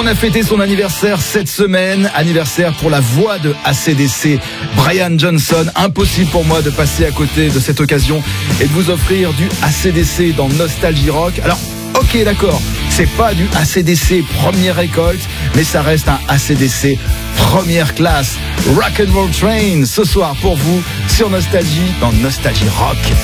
On a fêté son anniversaire cette semaine, anniversaire pour la voix de AC/DC, Brian Johnson. Impossible pour moi de passer à côté de cette occasion et de vous offrir du AC/DC dans Nostalgie Rock. Alors, ok, d'accord, c'est pas du AC/DC première récolte, mais ça reste un AC/DC première classe. Rock'n'Roll Train ce soir pour vous sur Nostalgie dans Nostalgie Rock.